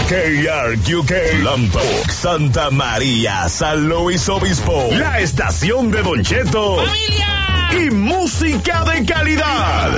KRQK, Lompoc, Santa María, San Luis Obispo, la estación de Don Cheto. ¡Familia! Y música de calidad.